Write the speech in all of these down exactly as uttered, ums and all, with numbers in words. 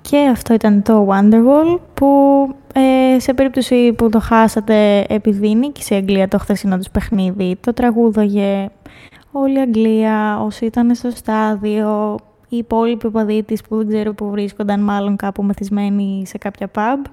Και αυτό ήταν το Wonderwall, που ε, σε περίπτωση που το χάσατε επειδή νίκησε η Αγγλία το χθεσινό τους παιχνίδι, το τραγούδαγε όλη η Αγγλία, όσοι ήταν στο στάδιο, οι υπόλοιποι οπαδοί της που δεν ξέρω που βρίσκονταν, μάλλον κάπου μεθυσμένοι σε κάποια pub.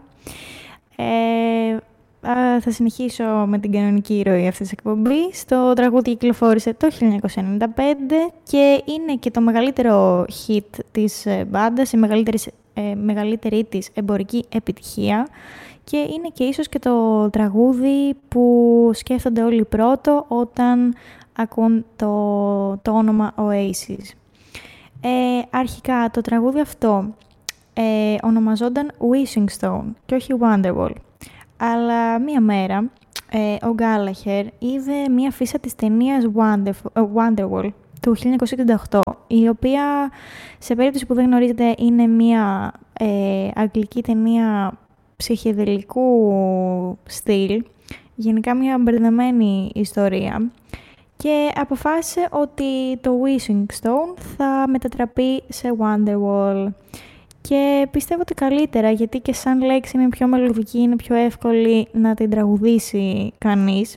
Ε, α, θα συνεχίσω με την κανονική ροή αυτής της εκπομπής. Το τραγούδι κυκλοφόρησε το χίλια εννιακόσια ενενήντα πέντε και είναι και το μεγαλύτερο hit της μπάντας, η μεγαλύτερη, ε, μεγαλύτερη της εμπορική επιτυχία, και είναι και ίσως και το τραγούδι που σκέφτονται όλοι πρώτο όταν ακούν το, το όνομα Oasis. Ε, αρχικά το τραγούδι αυτό ε, ονομαζόταν Wishing Stone και όχι Wonderwall. Αλλά μία μέρα ε, ο Γκάλαχερ είδε μία φύσα της ταινίας Wonderwall του χίλια εννιακόσια ογδόντα οκτώ, η οποία, σε περίπτωση που δεν γνωρίζετε, είναι μία ε, αγγλική ταινία ψυχεδελικού στυλ, γενικά μία μπερδεμένη ιστορία, και αποφάσισε ότι το Wishing Stone θα μετατραπεί σε Wonderwall. Και πιστεύω ότι καλύτερα, γιατί και σαν λέξη είναι πιο μελωδική, είναι πιο εύκολη να την τραγουδήσει κανείς.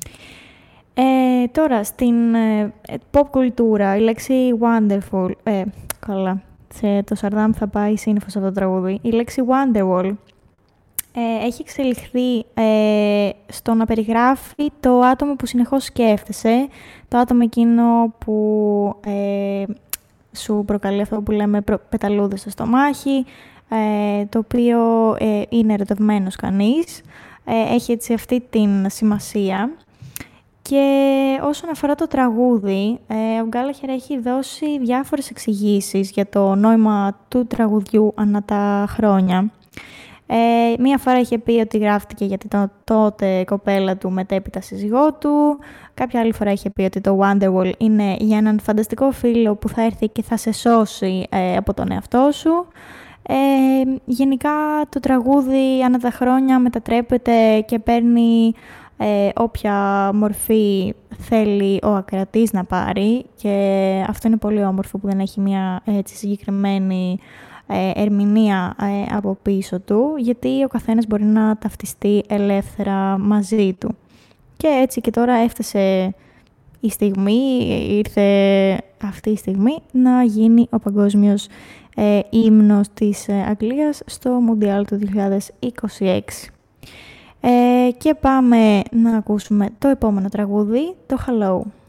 Ε, τώρα, στην ε, pop κουλτούρα, η λέξη wonderful, ε, καλά, σε το Σαρδάμ θα πάει σύννεφο σε αυτό το τραγούδι, η λέξη Wonderwall ε, έχει εξελιχθεί ε, στο να περιγράφει το άτομο που συνεχώς σκέφτεσαι, το άτομο εκείνο που ε, σου προκαλεί αυτό που λέμε πεταλούδες στο στομάχι, ε, το οποίο ε, είναι ερωτευμένος κανείς, ε, έχει έτσι αυτή την σημασία. Και όσον αφορά το τραγούδι, ε, ο Γκάλαχερ έχει δώσει διάφορες εξηγήσεις για το νόημα του τραγουδιού ανά τα χρόνια. Ε, μία φορά είχε πει ότι γράφτηκε γιατί το τότε κοπέλα του μετέπειτα σύζυγό του. Κάποια άλλη φορά είχε πει ότι το Wonderwall είναι για έναν φανταστικό φίλο που θα έρθει και θα σε σώσει ε, από τον εαυτό σου. Ε, γενικά το τραγούδι ανά τα χρόνια μετατρέπεται και παίρνει ε, όποια μορφή θέλει ο ακροατής να πάρει, και αυτό είναι πολύ όμορφο που δεν έχει μια έτσι συγκεκριμένη ερμηνεία ε, από πίσω του, γιατί ο καθένας μπορεί να ταυτιστεί ελεύθερα μαζί του. Και έτσι και τώρα έφτασε η στιγμή, ήρθε αυτή η στιγμή να γίνει ο παγκόσμιος ε, ύμνος της ε, Αγγλίας στο Μουντιάλ του δύο χιλιάδες είκοσι έξι. Ε, και πάμε να ακούσουμε το επόμενο τραγούδι, το Hello.